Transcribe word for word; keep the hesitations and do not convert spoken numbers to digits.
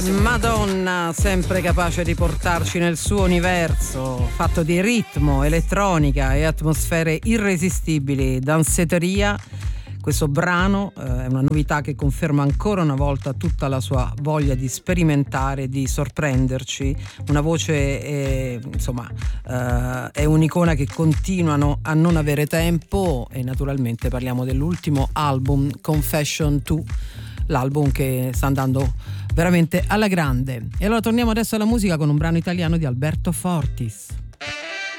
Madonna, sempre capace di portarci nel suo universo, fatto di ritmo, elettronica e atmosfere irresistibili. Danceteria, questo brano eh, è una novità che conferma ancora una volta tutta la sua voglia di sperimentare, di sorprenderci. Una voce, eh, insomma, eh, è un'icona che continuano a non avere tempo, e naturalmente parliamo dell'ultimo album, Confession due, l'album che sta andando veramente alla grande. E allora torniamo adesso alla musica con un brano italiano di Alberto Fortis.